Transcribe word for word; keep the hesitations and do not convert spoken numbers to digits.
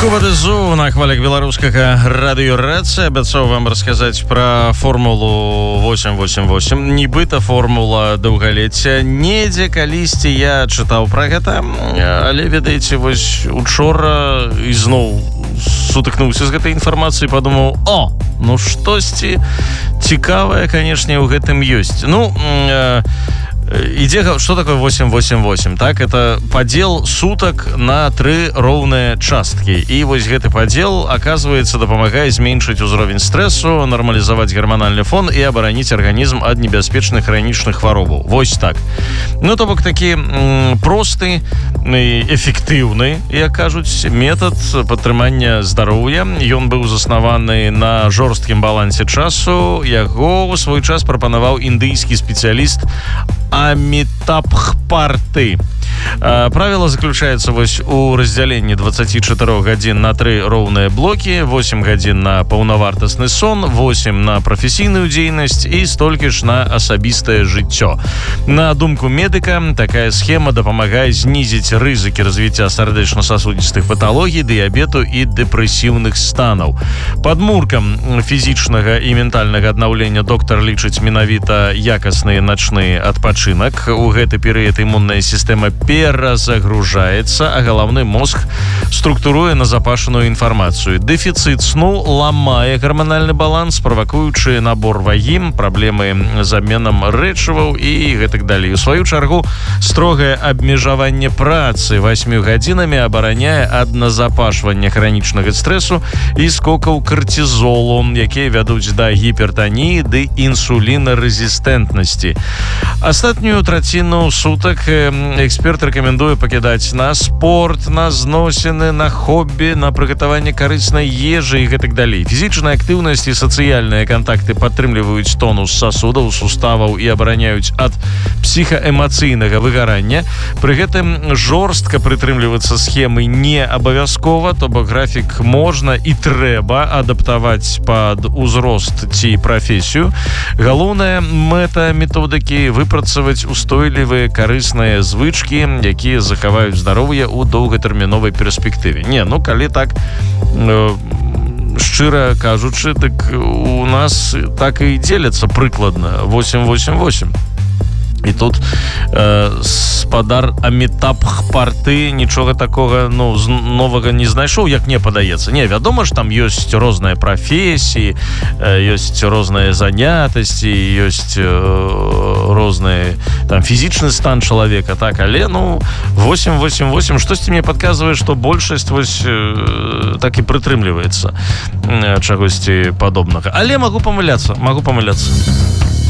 Кубадызу на хвалях беларускага радыёрацыі абяцаў вам расказаць пра формулу восемь восемь восемь. Нібыта формула даўгалецця. Недзе калісьці я чытаў пра гэта, але ведаеце, вось учора ізноў сутыкнуўся з гэтай інфармацыяй, падумаў: о, ну штосьці цікавае, канешне, у гэтым ёсць. Ну, э, ідзе, что такое восемь восемь восемь, так? Это падзел сутак на тры роўныя часткі. І вось гэты падзел, аказваецца, дапамагае зменшыць узровень стрэсу, нармалізаваць гарманальны фон і абараніць арганізм ад небяспечных хранічных хваробаў. Вось так. Ну, то бок такі м, просты і эфектыўны, як кажуць, метад падтрымання здароўя. Ён быў заснаваны на жорсткім балансе часу. Яго ў свой час прапанаваў індыйскі спецыяліст Амитабх Парты. Правило заключается вось у раздзяленні двадцати чатырох гадзін на тры роўныя блокі, восемь гадзін на паўнавартасны сон, восемь на прафесійную дзейнасць і столькі ж на асабістае жыццё. На думку медыка, такая схема дапамагае знізіць рызыкі развіцця сардэчна-сасудзістых паталогій, дыябету і дэпрэсіўных станаў. Падмуркам фізічнага і ментальнага аднаўлення доктар лічыць менавіта якасны начны адпачынак. У гэты перыяд імунная сістэма перазагружаецца, а галаўны мозг структуруе назапашаную інфармацыю. Дэфіцыт сну ламае гарманальны баланс, правакуючы набор вагі, праблемы з абменам рэчываў і гэтак далей. У сваю чаргу, строгае абмежаванне працы васьмю гадзінамі абараняе ад назапашвання хранічнага стрэсу і скокаў картызолу, якія вядуць да гіпертаніі ды інсулінарэзістэнтнасці. Астатнюю траціну сутак эксперт рэкамендуе пакідаць на спорт, на зносіны, на хоббі, на прыгатаванне карыснай ежы і гэтак далей. Фізічная актыўнасць і сацыяльныя кантакты падтрымліваюць тонус сасудаў, суставаў і абараняюць ад псіхаэмацыйнага выгарання. Пры гэтым жорстка прытрымлівацца схемы не абавязкова, то бок графік можна і трэба адаптаваць пад узрост ці прафесію. Галоўная мэта методыкі — выпрацаваць устойлівыя карысныя звычкі, якія захаваюць здароўе ў доўгатэрміновай перспектыве. Не, ну калі так, э, шчыра кажучы, так у нас так і дзеляцца прыкладна восемь восемь восемь. І тут э, спадар Амитабх Парты нічога такога, ну, новага не знайшоў, як мне падаецца. Не, вядома ж, там ёсць розныя прафесіі, э, ёсць розныя занятасці, ёсць э, розныя там фізічны стан чалавека, так, але, ну, восемь восемь восемь, штосьці мне падказвае, што большасць вось э, так і прытрымліваецца э, чагосьці падобнага. Але магу памыляцца, магу памыляцца.